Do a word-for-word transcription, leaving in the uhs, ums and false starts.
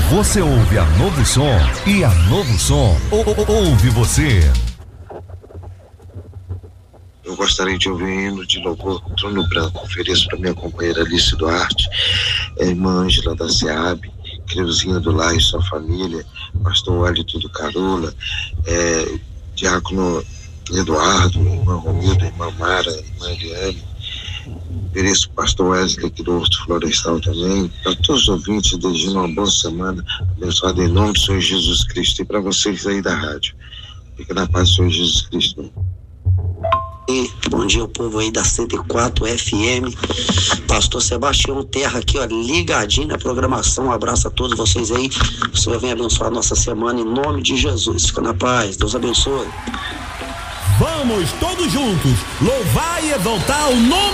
Você ouve a Novo Som e a Novo Som ouve você. Eu gostaria de ouvir o hino de louvor Trono Branco. Ofereço para minha companheira Alice Duarte, a irmã Ângela da Seab, Creuzinha do Lar e sua família, pastor Wellington do Carola, é, diácono Eduardo, irmã Romilda, irmã Mara, irmã Eliane. Ofereço para o pastor Wesley aqui do Horto Florestal também. Para todos os ouvintes, desejando uma boa semana, abençoada em nome do Senhor Jesus Cristo. E para vocês aí da rádio, fica na paz do Senhor Jesus Cristo. Bom dia, o povo aí da cento e quatro F M. Pastor Sebastião Terra aqui, ó, ligadinho na programação. Um abraço a todos vocês aí. O Senhor vem abençoar a nossa semana em nome de Jesus. Fica na paz. Deus abençoe. Vamos todos juntos louvar e exaltar o nome